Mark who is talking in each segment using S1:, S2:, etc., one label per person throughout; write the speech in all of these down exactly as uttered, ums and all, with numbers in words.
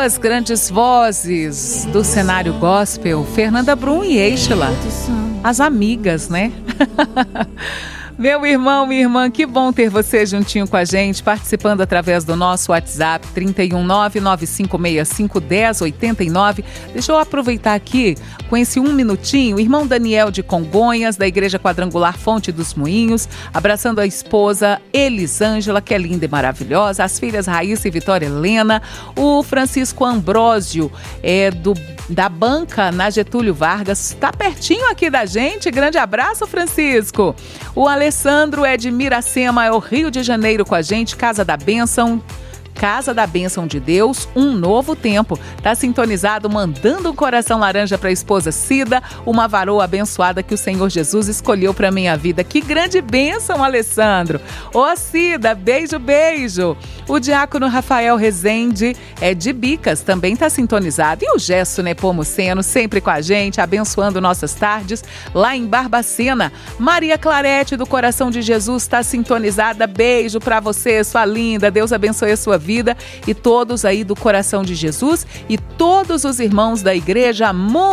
S1: Duas grandes vozes do cenário gospel, Fernanda Brum e Eixla, as amigas, né? Meu irmão, minha irmã, que bom ter você juntinho com a gente, participando através do nosso WhatsApp trinta e um, nove nove cinco seis cinco, um zero oito nove. Deixa eu aproveitar aqui, com esse um minutinho, o irmão Daniel de Congonhas, da Igreja Quadrangular Fonte dos Moinhos, abraçando a esposa Elisângela, que é linda e maravilhosa, as filhas Raíssa e Vitória Helena, o Francisco Ambrósio, é, do, da banca na Getúlio Vargas, está pertinho aqui da gente, grande abraço, Francisco. O Alessandro é de Miracema, é o Rio de Janeiro com a gente, Casa da Bênção, Casa da Bênção de Deus, um novo tempo. Tá sintonizado, mandando um coração laranja para a esposa Cida, uma varoa abençoada que o Senhor Jesus escolheu para minha vida. Que grande bênção, Alessandro. Ô Cida, beijo, beijo. O diácono Rafael Rezende é de Bicas, também tá sintonizado. E o Gesso Nepomuceno, sempre com a gente, abençoando nossas tardes lá em Barbacena. Maria Clarete, do Coração de Jesus, está sintonizada. Beijo para você, sua linda. Deus abençoe a sua vida e todos aí do Coração de Jesus e todos os irmãos da Igreja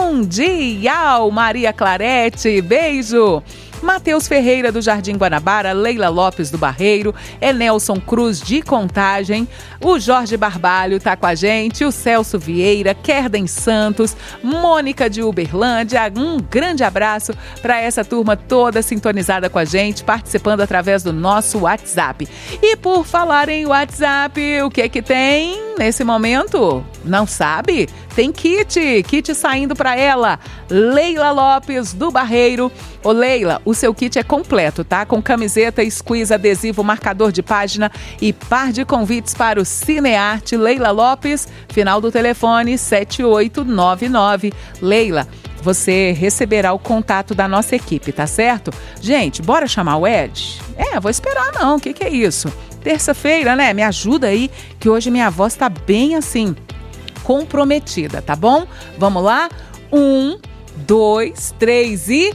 S1: Mundial. Maria Clarete, beijo. Matheus Ferreira, do Jardim Guanabara, Leila Lopes, do Barreiro, é Nelson Cruz, de Contagem, o Jorge Barbalho tá com a gente, o Celso Vieira, Kerden Santos, Mônica de Uberlândia, um grande abraço para essa turma toda sintonizada com a gente, participando através do nosso WhatsApp. E por falar em WhatsApp, o que é que tem nesse momento? Não sabe? Tem kit, kit saindo para ela, Leila Lopes, do Barreiro. Ô Leila, o seu kit é completo, tá? Com camiseta, squeeze, adesivo, marcador de página e par de convites para o Cinearte. Leila Lopes, final do telefone sete oito nove nove. Leila, você receberá o contato da nossa equipe, tá certo? Gente, bora chamar o Ed? É, vou esperar não, o que que é isso? Terça-feira, né? Me ajuda aí, que hoje minha voz tá bem assim, comprometida, tá bom? Vamos lá? Um, dois, três e...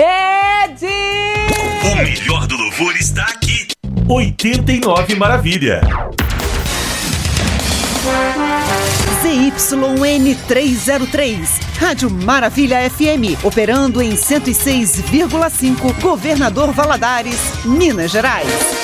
S1: Ed!
S2: O melhor do louvor está aqui.
S3: oitenta e nove Maravilha.
S4: Z Y N trezentos e três, Rádio Maravilha F M, operando em cento e seis vírgula cinco, Governador Valadares, Minas Gerais.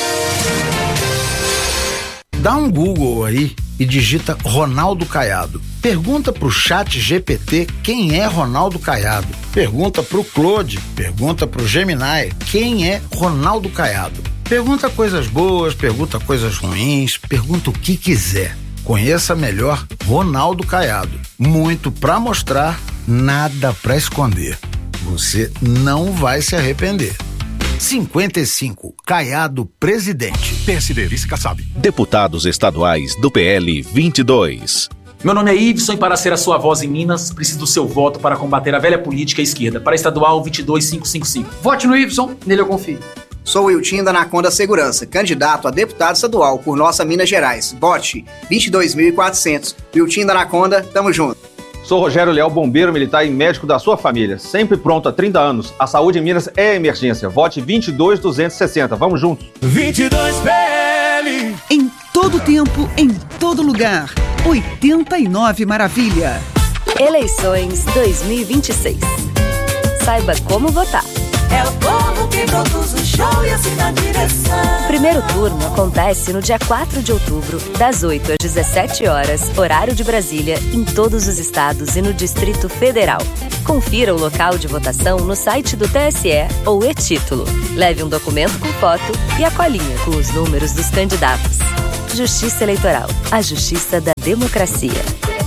S5: Dá um Google aí e digita Ronaldo Caiado. Pergunta pro chat G P T quem é Ronaldo Caiado. Pergunta pro Claude, pergunta pro Gemini quem é Ronaldo Caiado. Pergunta coisas boas, pergunta coisas ruins, pergunta o que quiser. Conheça melhor Ronaldo Caiado. Muito pra mostrar, nada pra esconder. Você não vai se arrepender. cinquenta e cinco, Caiado Presidente.
S6: P S D, Vice Kassab.
S7: Deputados estaduais do P L vinte e dois.
S8: Meu nome é Iveson e para ser a sua voz em Minas, preciso do seu voto para combater a velha política à esquerda. Para estadual vinte e dois mil quinhentos e cinquenta e cinco.
S9: Vote no Iveson, nele eu confio.
S10: Sou o Wiltinho da Anaconda Segurança, candidato a deputado estadual por nossa Minas Gerais. Vote vinte e dois mil e quatrocentos. Wiltinho da Anaconda, tamo junto.
S11: Sou Rogério Leal, bombeiro militar e médico da sua família. Sempre pronto há trinta anos. A saúde em Minas é emergência. Vote vinte e dois mil duzentos e sessenta. Vamos juntos.
S3: vinte e dois P L.
S4: Em todo tempo, em todo lugar. oitenta e nove Maravilha.
S12: Eleições dois mil e vinte e seis. Saiba como votar.
S13: É o povo que produz o show e assim dá direção.
S12: O primeiro turno acontece no dia quatro de outubro, das oito às dezessete horas, horário de Brasília, em todos os estados e no Distrito Federal. Confira o local de votação no site do T S E ou e-título. Leve um documento com foto e a colinha com os números dos candidatos. Justiça Eleitoral, a justiça da democracia.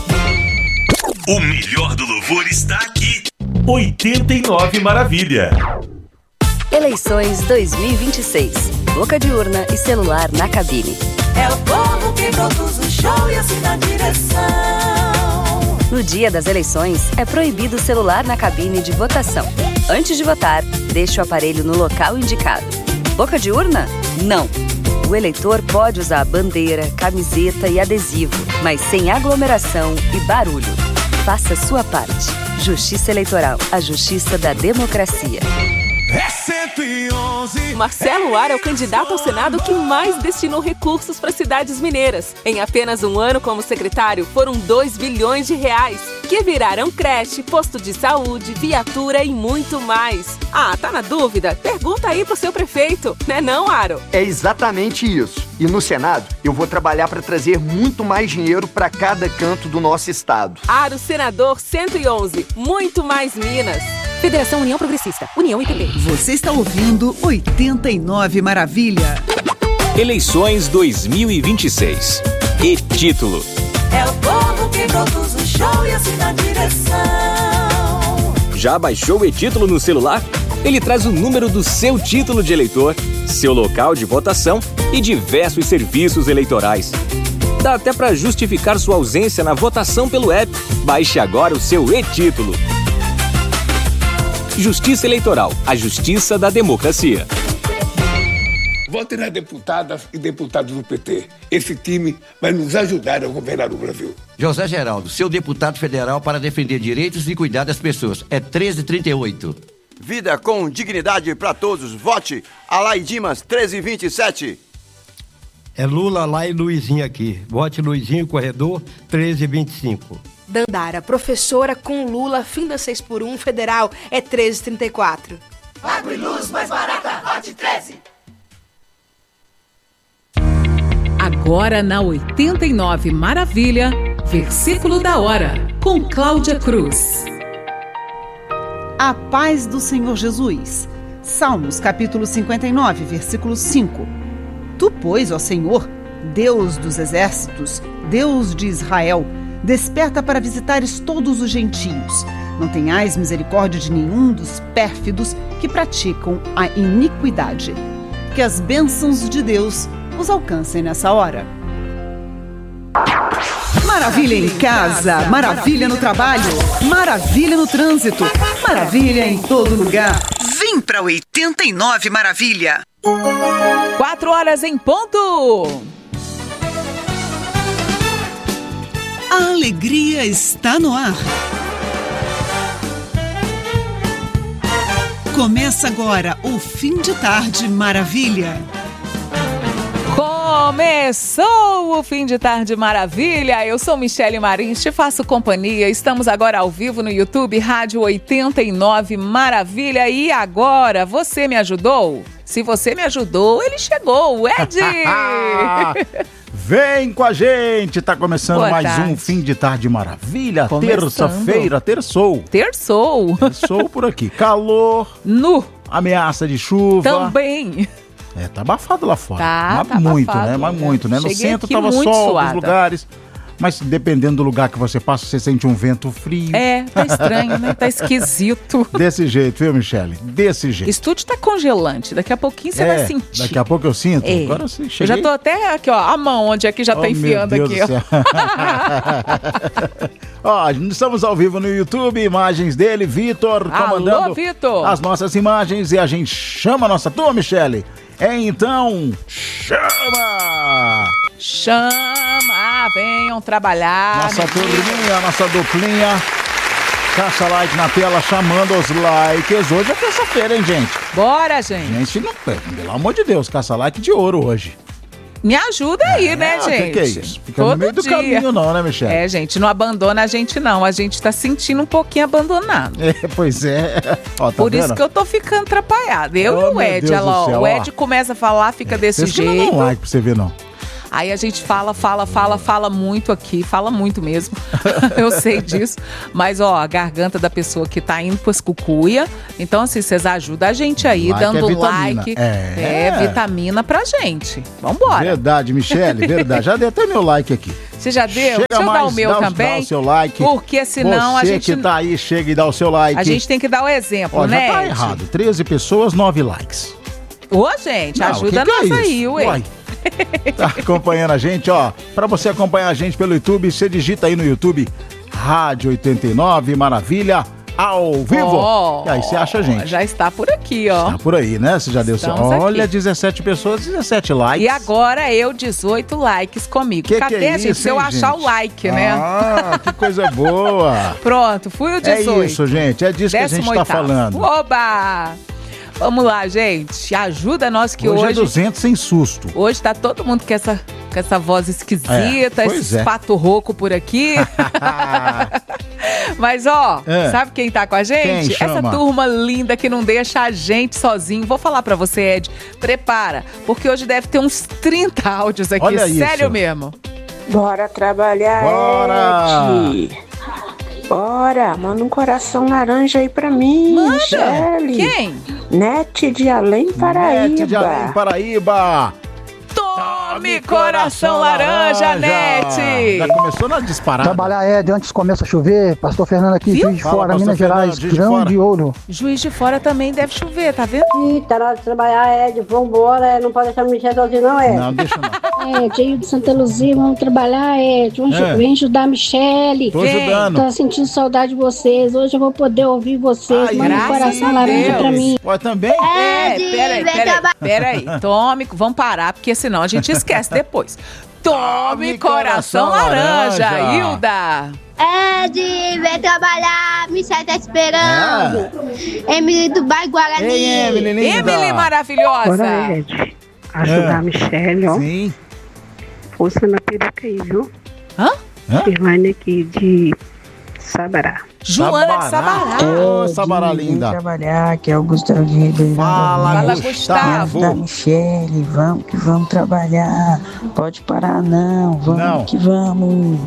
S2: O melhor do louvor está aqui.
S3: oitenta e nove Maravilha.
S12: Eleições dois mil e vinte e seis. Boca de urna e celular na cabine.
S13: É o povo que produz o show e assim dá direção.
S12: No dia das eleições, é proibido o celular na cabine de votação. Antes de votar, deixe o aparelho no local indicado. Boca de urna? Não. O eleitor pode usar bandeira, camiseta e adesivo, mas sem aglomeração e barulho. Faça sua parte. Justiça Eleitoral, a justiça da democracia.
S3: É cento e onze.
S6: Marcelo Ar é o candidato ao Senado que mais destinou recursos para cidades mineiras. Em apenas um ano como secretário, foram dois bilhões de reais, que viraram creche, posto de saúde, viatura e muito mais. Ah, tá na dúvida? Pergunta aí pro seu prefeito, né não, Aro?
S9: É exatamente isso. E no Senado, eu vou trabalhar para trazer muito mais dinheiro para cada canto do nosso estado.
S6: Aro Senador cento e onze, muito mais Minas. Federação União Progressista, União I P P.
S4: Você está ouvindo oitenta e nove Maravilha.
S7: Eleições dois mil e vinte e seis. E título.
S13: É o povo que produz o show e assina a direção.
S14: Já baixou o e-título no celular? Ele traz o número do seu título de eleitor, seu local de votação e diversos serviços eleitorais. Dá até para justificar sua ausência na votação pelo app. Baixe agora o seu e-título. Justiça Eleitoral, a justiça da democracia.
S15: Vote nas deputadas e deputados do P T. Esse time vai nos ajudar a governar o Brasil.
S16: José Geraldo, seu deputado federal para defender direitos e cuidar das pessoas. É treze trinta e oito.
S17: Vida com dignidade para todos. Vote Alai Dimas, treze vinte e sete.
S18: É Lula lá e Luizinho aqui. Vote Luizinho, corredor, treze vinte e cinco.
S19: Dandara, professora com Lula, fim da seis por um, federal, é treze trinta e quatro.
S13: Água e luz mais barata, vote treze.
S1: Agora na oitenta e nove Maravilha, versículo da hora, com Cláudia Cruz.
S4: A paz do Senhor Jesus. Salmos capítulo cinquenta e nove, versículo cinco. Tu, pois, ó Senhor, Deus dos exércitos, Deus de Israel, desperta para visitares todos os gentios. Não tenhais misericórdia de nenhum dos pérfidos que praticam a iniquidade. Que as bênçãos de Deus os alcancem nessa hora. Maravilha em casa, maravilha no trabalho, maravilha no trânsito, maravilha em todo lugar. Vem pra oitenta e nove Maravilha.
S1: Quatro horas em ponto.
S4: A alegria está no ar. Começa agora o Fim de Tarde Maravilha.
S1: Começou o Fim de Tarde Maravilha. Eu sou Michele Marins, te faço companhia. Estamos agora ao vivo no YouTube, Rádio oitenta e nove Maravilha. E agora, você me ajudou? Se você me ajudou, ele chegou, o Ed!
S20: Vem com a gente, tá começando
S1: Boa
S20: mais
S1: tarde.
S20: um Fim de Tarde Maravilha.
S1: Começando.
S20: Terça-feira, terçou.
S1: Terçou.
S20: Terçou por aqui. Calor.
S1: Nu.
S20: Ameaça de chuva.
S1: Também.
S20: É, tá abafado lá fora.
S1: Tá,
S20: mas
S1: tá
S20: muito,
S1: abafado,
S20: né? Mas muito, né? No
S1: Cheguei
S20: centro
S1: aqui
S20: tava
S1: muito
S20: sol,
S1: suada.
S20: nos lugares. Mas dependendo do lugar que você passa, você sente um vento frio.
S1: É, tá estranho, né? Tá esquisito.
S20: Desse jeito, viu, Michele? Desse jeito.
S1: Estúdio tá congelante. Daqui a pouquinho você
S20: É,
S1: vai sentir.
S20: Daqui a pouco eu sinto.
S1: É.
S20: Agora eu cheguei.
S1: Eu já tô até aqui, ó, a mão, onde é que já
S20: Oh,
S1: tá enfiando
S20: meu
S1: aqui,
S20: Deus
S1: ó.
S20: do céu. Ó, estamos ao vivo no YouTube, imagens dele, Vitor,
S1: Alô,
S20: comandando
S1: Vitor.
S20: as nossas imagens e a gente chama a nossa turma, Michele. É, então, chama!
S1: Chama, venham trabalhar.
S20: Nossa turminha, nossa duplinha. Caixa like na tela, chamando os likes. Hoje é terça-feira, hein, gente?
S1: Bora, gente.
S20: Gente, não, pelo amor de Deus, caça like de ouro hoje.
S1: Me ajuda aí, né,
S20: Ah,
S1: gente?
S20: que que é isso? Fica
S1: Todo
S20: no meio do
S1: dia.
S20: caminho não, né, Michele?
S1: É, gente, não abandona a gente não. A gente tá sentindo um pouquinho abandonado.
S20: É, pois é. Ó, tá
S1: Por
S20: vendo?
S1: isso que eu tô ficando atrapalhada. Eu
S20: Oh,
S1: e o
S20: meu
S1: Ed,
S20: Deus
S1: olha lá,
S20: do
S1: ó,
S20: céu,
S1: o
S20: ó.
S1: Ed começa a falar, fica desse
S20: Vocês que não
S1: jeito.
S20: dão like pra você ver, não.
S1: Aí a gente fala, fala, fala, fala muito aqui, fala muito mesmo. Eu sei disso. Mas, ó, a garganta da pessoa que tá indo pras cucuia. Então, assim, vocês ajudam a gente aí,
S20: Like
S1: dando
S20: é vitamina.
S1: like.
S20: É.
S1: é, vitamina pra gente. Vambora.
S20: Verdade, Michele, verdade. Já dei até meu like aqui.
S1: Você já deu?
S20: Chega
S1: Deixa eu
S20: mais,
S1: dar o meu
S20: dá o-
S1: também.
S20: Dá o seu like.
S1: Porque senão
S20: Você
S1: a gente.
S20: que tá aí, chega e dá o seu like.
S1: A gente tem que dar o exemplo,
S20: Ó,
S1: né?
S20: já tá
S1: Ed?
S20: errado. treze pessoas, nove likes.
S1: Ô, gente,
S20: Não,
S1: ajuda
S20: que que é
S1: nós aí,
S20: isso?
S1: ué.
S20: Uai. Tá acompanhando a gente, ó. Pra você acompanhar a gente pelo YouTube, você digita aí no YouTube Rádio oitenta e nove Maravilha ao vivo.
S1: Ó,
S20: e aí você acha a gente.
S1: Já está por aqui, ó.
S20: Tá por aí, né? Você já deu seu.
S1: Estamos
S20: Olha,
S1: aqui.
S20: dezessete pessoas, dezessete likes.
S1: E agora eu, dezoito likes comigo.
S20: Que que
S1: Cadê,
S20: é
S1: gente?
S20: isso,
S1: Se eu
S20: hein,
S1: achar
S20: gente?
S1: o like, né?
S20: Ah, que coisa boa.
S1: Pronto, fui o dezoito.
S20: É isso, gente. É disso que a gente tá
S1: décimo oitavo.
S20: falando.
S1: Oba! Vamos lá, gente. Ajuda nós que hoje...
S20: Hoje é duzentos sem susto.
S1: Hoje tá todo mundo com essa, com essa voz esquisita,
S20: É,
S1: esse
S20: é.
S1: pato rouco por aqui. Mas, ó,
S20: É.
S1: sabe quem tá com a gente?
S20: Quem chama?
S1: Essa turma linda que não deixa a gente sozinho. Vou falar pra você, Ed, prepara, porque hoje deve ter uns trinta áudios aqui,
S20: Olha isso.
S1: sério mesmo.
S21: Bora trabalhar,
S20: Bora!
S21: Ed. Bora, manda um coração laranja aí pra mim,
S1: Manda!
S21: Michele.
S1: Quem?
S21: Nete de Além Paraíba.
S20: Nete de Além Paraíba.
S1: Tome coração laranja, Nete!
S20: Já começou na disparada.
S22: Trabalhar, Ed, antes começa a chover. Pastor Fernando aqui,
S1: Viu?
S22: Juiz de
S20: Fala,
S22: Fora,
S20: Pastor
S22: Minas
S20: Fernando,
S22: Gerais,
S20: Juiz de
S22: grão
S20: Fora.
S22: de ouro.
S1: Juiz de Fora também deve chover, tá vendo?
S23: Ih, tá na hora de trabalhar, Ed. Vambora, não pode deixar o Michel sozinho, não, Ed.
S20: Não, deixa não.
S23: Ed, aí de Santa Luzia, vamos trabalhar, Ed. Vamos
S20: É.
S23: vem ajudar a Michele.
S20: Tô ajudando.
S23: Tô sentindo saudade de vocês. Hoje eu vou poder ouvir vocês.
S20: Ai,
S23: Manda um
S1: graças
S23: coração
S1: a
S23: laranja
S1: Deus.
S23: pra mim.
S20: Pode também?
S1: É,
S23: Ed,
S1: peraí,
S23: vem
S1: peraí,
S23: trabalhar.
S1: peraí. Tome, vamos parar, porque senão a gente esquece depois. Tome coração laranja, Hilda.
S24: Ed, vem trabalhar, Michelle tá esperando. Emily do bairro Guarani.
S20: Ei, Emily, linda.
S1: Emily maravilhosa.
S21: Bora, Ed. Ajudar
S20: É.
S21: a Michele, ó.
S20: Sim.
S21: Força na peruca aí, viu?
S1: Hã?
S20: Hã?
S21: Irvane aqui de Sabará.
S1: Joana de Sabará.
S20: Ô, Sabará
S22: Vem
S20: linda.
S22: trabalhar, que é o Gustavo de Ribeirão.
S20: Fala,
S1: Fala,
S20: Gustavo.
S22: Da Michele, vamos que vamos trabalhar. Pode parar não, vamos
S20: Não.
S22: que vamos.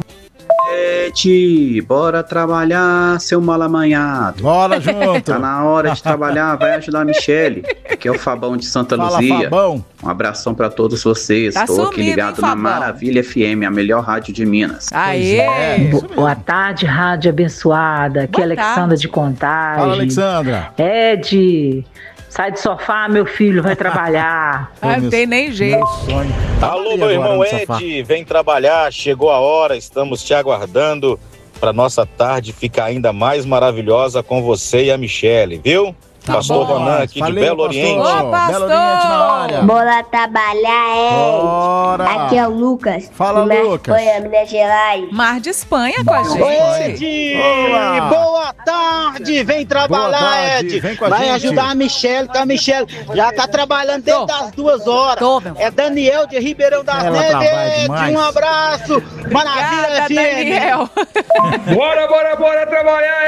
S25: Ed, bora trabalhar, seu mal amanhado.
S20: Bora junto.
S25: Tá na hora de trabalhar, vai ajudar a Michele. Aqui é o Fabão de Santa
S20: Fala,
S25: Luzia.
S20: Fabão.
S25: Um abração pra todos vocês.
S1: Tá
S25: Tô
S1: sumido,
S25: aqui ligado
S1: hein,
S25: na
S1: Fabão?
S25: Maravilha F M, a melhor rádio de Minas.
S1: Aê!
S20: É, isso mesmo.
S26: Boa tarde, rádio abençoada. Aqui é
S1: Boa
S26: Alexandra
S1: tarde.
S26: de Contagem.
S20: Fala, Alexandra.
S26: Ed, sai do sofá, meu filho, vai trabalhar.
S1: Ah, não tem nem jeito.
S20: Meu sonho.
S27: Alô,
S20: Ali
S27: meu
S20: agora
S27: irmão
S20: no sofá.
S27: Ed, vem trabalhar, chegou a hora, estamos te aguardando para nossa tarde ficar ainda mais maravilhosa com você e a Michele, viu?
S20: Tá
S27: Pastor
S20: bom.
S27: Ronan aqui
S20: Valeu,
S27: de Belo
S20: pastor.
S27: Oriente.
S1: Ô, pastor!
S20: Belo Oriente na área.
S24: Bora trabalhar, Ed.
S20: Bora.
S24: Aqui é o Lucas.
S20: Fala,
S24: do Mar
S20: Lucas.
S24: Espanha, Minas Gerais.
S1: Mar de Espanha com a gente.
S28: Ed,
S20: Olá.
S28: boa tarde, vem trabalhar,
S20: Boa tarde,
S28: Ed.
S20: vem com a
S28: Vai
S20: gente.
S28: ajudar a Michele, que a Michele já tá trabalhando desde
S1: Tô.
S28: as duas horas.
S1: Tô, meu.
S28: É Daniel de Ribeirão das
S20: Ela
S28: Neves,
S20: trabalha
S28: Ed.
S20: demais.
S28: Um abraço, Maravilha
S1: Obrigada,
S28: F M.
S1: Daniel.
S29: Bora, bora, bora trabalhar,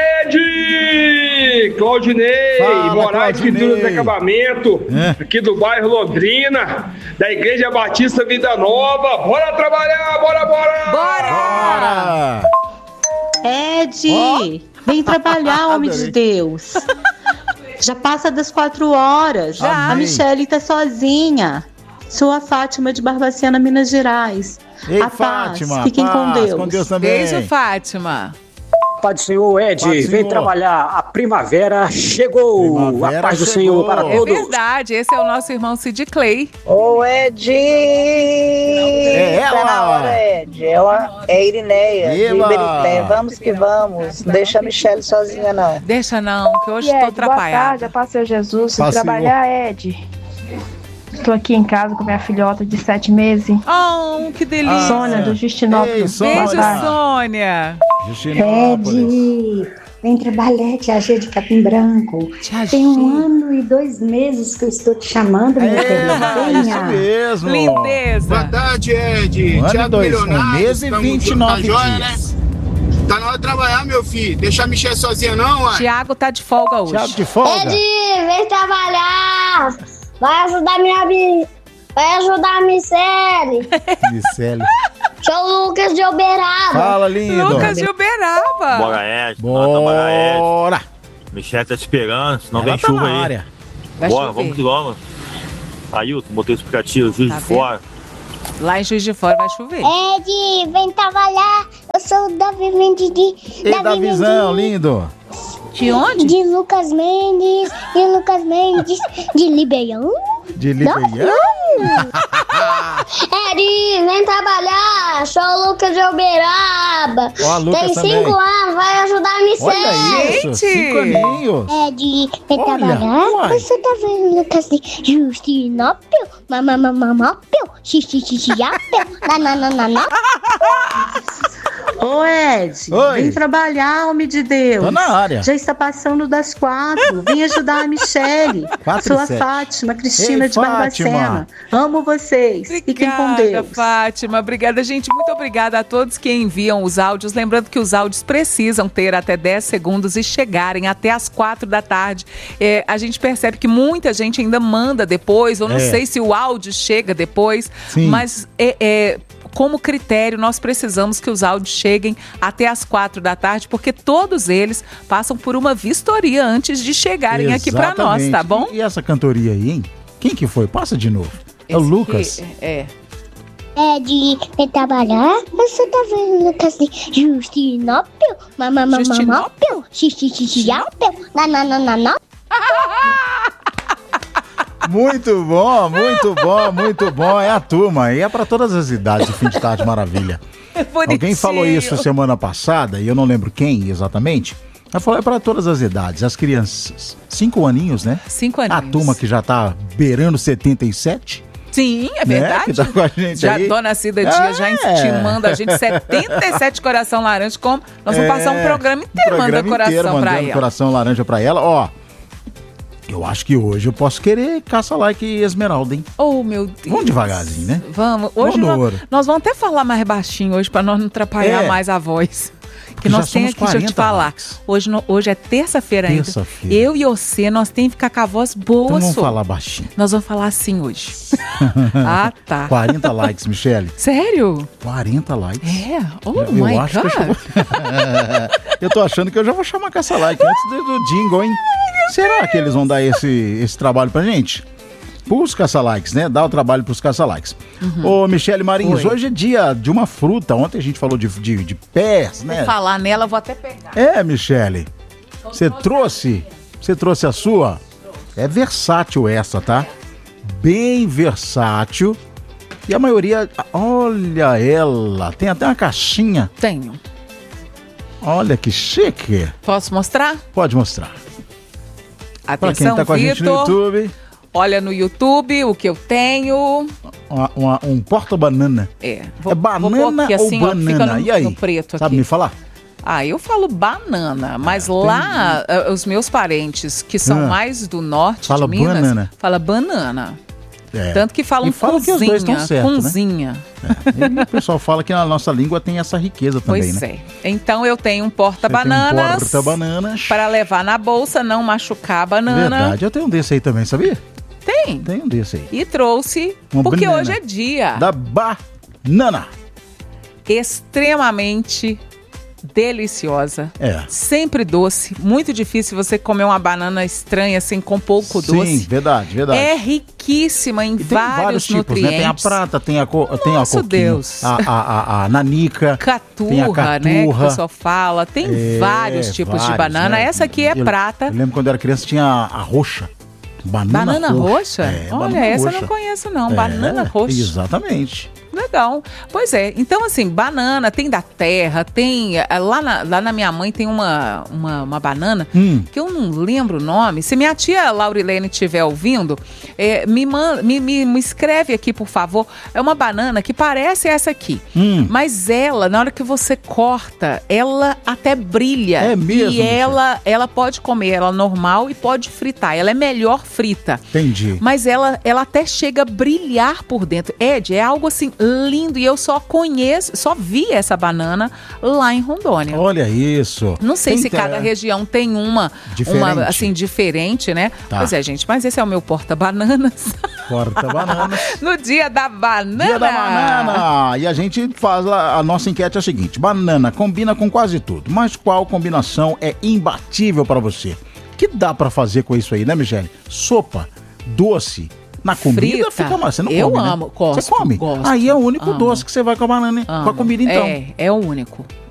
S29: Ed! Claudinei,
S20: Fala,
S29: Moraes
S20: Claudinei.
S29: Pintura de Acabamento,
S20: É.
S29: aqui do bairro Londrina, da Igreja Batista Vida Nova. Bora trabalhar, bora, bora!
S1: Bora!
S20: Bora.
S30: Ed, vem trabalhar, homem de Deus. Já passa das quatro horas.
S20: Já.
S30: A Michele tá sozinha. Sou a Fátima de Barbacena, Minas Gerais.
S20: Ei,
S30: a paz.
S20: Fátima.
S30: Fiquem com
S20: paz,
S30: Deus.
S20: Com Deus também.
S1: Beijo, Fátima.
S28: Pai do Senhor, Ed,
S20: Pai do Senhor.
S28: vem trabalhar. A primavera chegou.
S20: Primavera
S28: a paz do
S20: chegou.
S28: Senhor para
S1: É
S28: todos.
S1: verdade, esse é o nosso irmão Sid Clay.
S22: Ô, Ed!
S20: É ela.
S22: Tá na hora, Ed. Ela é Irineia, de
S20: Eba.
S22: Iberité. Vamos que vamos. Não deixa a Michele sozinha, não.
S1: Deixa não, que hoje
S31: E,
S1: estou
S31: Ed, boa tarde,
S1: atrapalhada.
S31: a paz do Senhor Jesus. Fui
S20: Passeou.
S31: trabalhar, Ed. Estou aqui em casa com minha filhota de sete meses.
S1: Oh, que delícia.
S31: Sônia, do Justinópolis.
S20: Ei, Sônia.
S1: Beijo,
S31: Boa tarde.
S1: Sônia.
S20: Justinópolis.
S23: Ed, vem trabalhar, Tia G de Capim Branco.
S1: Tia
S23: Tem um
S1: G.
S23: ano e dois meses que eu estou te chamando, minha
S20: Eba, isso
S23: querida.
S20: mesmo.
S1: Lindeza.
S28: tarde, Ed.
S20: Um ano e dois, um mês e vinte e nove dias.
S28: Tá na hora de trabalhar, meu filho. Deixa a Michelle sozinha, não, uai.
S1: Tiago tá de folga hoje.
S20: Thiago de folga.
S24: Ed, vem trabalhar. Vai ajudar minha bi- Vai ajudar a Michele.
S20: Michele.
S24: Sou o Lucas de Uberaba.
S20: Fala, lindo.
S1: Lucas de Uberaba.
S27: Bora, Ed. Bora, Ed.
S20: Bora.
S27: Michele tá te esperando, senão
S20: Ela
S27: vem
S20: tá
S27: chuva
S20: na
S27: aí.
S20: área.
S1: Vai
S27: Bora,
S1: chover.
S27: vamos que vamos. Ailton, botei o explicativo, Juiz
S1: Tá
S27: de
S1: vendo?
S27: Fora.
S1: Lá em Juiz de Fora vai chover.
S24: Ed, vem trabalhar. Eu sou o Davi Mendes de...
S20: Ei, Davizão, lindo.
S1: De onde?
S24: De Lucas Mendes. De Lucas Mendes. De Libeião.
S20: De Libeião?
S24: Ed, vem trabalhar. Sou o Lucas de Uberaba.
S20: Ó, a Lucas
S24: Tem
S20: também.
S24: cinco anos, vai ajudar a Michelle.
S20: Olha isso,
S1: Gente.
S20: cinco aninhos.
S24: Ed, vem
S20: Olha,
S24: trabalhar.
S20: uai.
S24: Você tá vendo Lucas de Justinópio? Mamamamamópio. Xixixixiápio. Nananananópio.
S30: Ô, Ed,
S20: Oi.
S30: vem trabalhar, homem de Deus.
S20: Tô na área.
S30: Já está passando das quatro. Vem ajudar a Michele.
S20: Quatro
S30: Sou
S20: e
S30: a
S20: sete.
S30: Fátima, Cristina
S20: Ei,
S30: de
S20: Fátima.
S30: Barbacena. Amo vocês. Fiquem com
S1: Obrigada,
S30: Deus.
S1: Fátima. Obrigada, gente. Muito obrigada a todos que enviam os áudios. Lembrando que os áudios precisam ter até dez segundos e chegarem até as quatro da tarde. É, a gente percebe que muita gente ainda manda depois, ou não
S20: É.
S1: sei se o áudio chega depois,
S20: Sim.
S1: mas é, é, como critério, nós precisamos que os áudios cheguem até as quatro da tarde, porque todos eles passam por uma vistoria antes de chegarem aqui para nós, tá bom?
S20: E, e essa cantoria aí, hein? Quem que foi? Passa de novo. É o
S1: Esse
S20: Lucas.
S1: que- É.
S24: É de, de trabalhar. Você tá vendo Lucas de Justinópio? Mamamamamópio? Xixixixiápio? Nananana.
S20: Muito bom, muito bom, muito bom. É a turma. E é pra todas as idades, o Fim de Tarde Maravilha. Alguém falou isso semana passada, e eu não lembro quem exatamente. Ela falou, é pra todas as idades, as crianças. Cinco aninhos, né?
S1: Cinco aninhos.
S20: A turma que já tá beirando setenta e sete.
S1: Sim, é
S20: Né,
S1: verdade.
S20: que tá com a gente
S1: já
S20: aí.
S1: Dona Cida Dias já
S20: É.
S1: intimando a gente, setenta e sete coração laranja, como nós vamos
S20: É,
S1: passar um programa inteiro
S20: programa
S1: mandando coração
S20: inteiro,
S1: pra
S20: mandando
S1: ela.
S20: coração laranja pra ela. Ó, eu acho que hoje eu posso querer caça-like e esmeralda, hein?
S1: Oh, meu Deus.
S20: Vamos devagarzinho, né?
S1: Vamos. Hoje
S20: Vamos no
S1: nós,
S20: ouro.
S1: nós vamos até falar mais baixinho hoje pra nós não atrapalhar
S20: É.
S1: mais a voz.
S20: Porque
S1: Que nós
S20: já
S1: temos
S20: somos
S1: aqui, deixa eu te
S20: quarenta
S1: falar.
S20: likes.
S1: Hoje, no- hoje é terça-feira ainda.
S20: Terça-feira.
S1: Eu e você, nós temos que ficar com a voz boa,
S20: Então vamos
S1: só.
S20: falar baixinho.
S1: Nós vamos falar assim hoje. Ah, tá.
S20: quarenta likes, Michele.
S1: Sério?
S20: quarenta likes.
S1: É? Oh,
S20: eu
S1: my
S20: acho
S1: God.
S20: que eu, já vou... eu tô achando que eu já vou chamar caça-like antes do, do jingle, hein? Será que eles vão dar esse, esse trabalho pra gente? Pros caça-likes, né? Dá o trabalho pros caça-likes.
S1: Uhum.
S20: Ô, Michele Marins,
S1: Oi.
S20: hoje é dia de uma fruta. Ontem a gente falou de, de, de pés, né?
S1: Vou falar nela, eu vou até pegar.
S20: É, Michele. Você trouxe? Você trouxe a sua? É versátil essa, tá? Bem versátil. E a maioria, olha ela, tem até uma caixinha.
S1: Tenho.
S20: Olha que chique.
S1: Posso mostrar?
S20: Pode mostrar. Pra
S1: Atenção,
S20: quem tá com a gente no
S1: Vitor.
S20: YouTube,
S1: Olha no YouTube o que eu tenho.
S20: uma- uma- um porta-banana.
S1: É.
S20: É banana
S1: aqui
S20: ou
S1: assim, ó, fica
S20: banana?
S1: no-
S20: E aí?
S1: no preto
S20: Sabe
S1: aqui.
S20: me falar?
S1: Ah, eu falo banana, mas lá ah, os meus parentes, que são
S20: Ah.
S1: mais do norte
S20: Fala
S1: de Minas,
S20: banana.
S1: fala banana.
S20: É.
S1: Tanto que falam
S20: E fala que os
S1: cozinha,
S20: dois estão certos, né?
S1: cozinha.
S20: E o pessoal fala que a nossa língua tem essa riqueza também,
S1: Pois
S20: né?
S1: é. Então eu tenho um
S20: Você tem um
S1: porta-bananas
S20: porta-bananas.
S1: para levar na bolsa, não machucar a banana.
S20: Verdade, eu tenho um desse aí também, sabia?
S1: Tem.
S20: Tem um desse aí.
S1: E trouxe,
S20: Uma
S1: porque
S20: banana.
S1: hoje é dia
S20: Da banana.
S1: extremamente deliciosa.
S20: É.
S1: Sempre doce. Muito difícil você comer uma banana estranha assim com pouco
S20: Sim,
S1: doce.
S20: verdade, verdade.
S1: É riquíssima em
S20: E tem
S1: vários,
S20: vários tipos,
S1: nutrientes.
S20: né? Tem a prata, tem a, co tem a
S1: Nossa,
S20: coquinho,
S1: Deus.
S20: A, a, a, a nanica,
S1: Caturra,
S20: tem a caturra.
S1: né? Que o pessoal fala. Tem
S20: É,
S1: vários tipos de
S20: vários,
S1: banana.
S20: né?
S1: Essa aqui é
S20: Eu-
S1: prata.
S20: Eu lembro quando eu era criança tinha a, a roxa. Banana,
S1: Banana roxa?
S20: É,
S1: Olha,
S20: banana
S1: essa eu
S20: roxa.
S1: não conheço não.
S20: É,
S1: Banana roxa.
S20: Exatamente.
S1: Legal. Pois é. Então, assim, banana, tem da terra, tem... eh, Lá na, lá na minha mãe tem uma, uma, uma banana
S20: Hum.
S1: que eu não lembro o nome. Se minha tia Laurilene estiver ouvindo, eh, me, man, me, me, me escreve aqui, por favor. É uma banana que parece essa aqui.
S20: Hum.
S1: Mas ela, na hora que você corta, ela até brilha.
S20: É mesmo,
S1: E ela, ela pode comer ela normal e pode fritar. Ela é melhor frita.
S20: Entendi.
S1: Mas ela, ela até chega a brilhar por dentro. Ed, é algo assim lindo e eu só conheço, só vi essa banana lá em Rondônia.
S20: Olha isso.
S1: Não sei
S20: Tem
S1: se
S20: te-
S1: cada região tem uma,
S20: Diferente.
S1: uma assim, diferente, né?
S20: Tá.
S1: Pois é, gente, mas esse é o meu porta-bananas.
S20: Porta-banana.
S1: No dia da banana.
S20: Dia da banana! E a gente faz a, a nossa enquete é a seguinte: banana combina com quase tudo, mas qual combinação é imbatível pra você? Que dá pra fazer com isso aí, né, Michele? Sopa, doce. Na comida
S1: Frita.
S20: fica mais. Você não
S1: Eu
S20: come, né?
S1: amo, gosto,
S20: Você come?
S1: gosto,
S20: Aí é o único
S1: amo.
S20: doce que você vai com a banana, com a
S1: Amo.
S20: comida então.
S1: É, é o único.